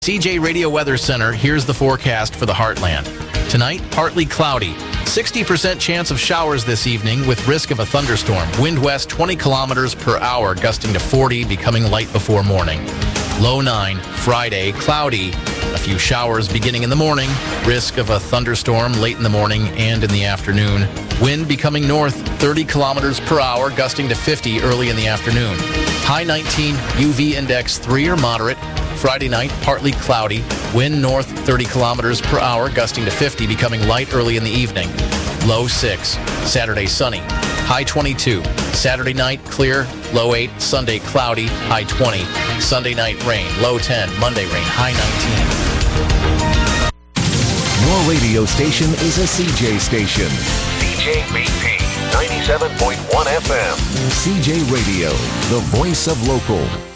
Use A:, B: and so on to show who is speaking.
A: CJ Radio Weather Center, here's the forecast for the Heartland. Tonight, partly cloudy. 60% chance of showers this evening with risk of a thunderstorm. Wind west 20 kilometers per hour, gusting to 40, becoming light before morning. Low 9, Friday, cloudy. A few showers beginning in the morning. Risk of a thunderstorm late in the morning and in the afternoon. Wind becoming north 30 kilometers per hour, gusting to 50 early in the afternoon. High 19, UV index 3 or moderate. Friday night, partly cloudy. Wind north 30 kilometers per hour, gusting to 50, becoming light early in the evening. Low 6. Saturday, sunny. High 22. Saturday night, clear. Low 8. Sunday, cloudy. High 20. Sunday night, rain. Low 10. Monday, rain. High 19.
B: Your radio station is a CJ station.
C: CJBP 97.1 FM.
B: CJ Radio, the voice of local.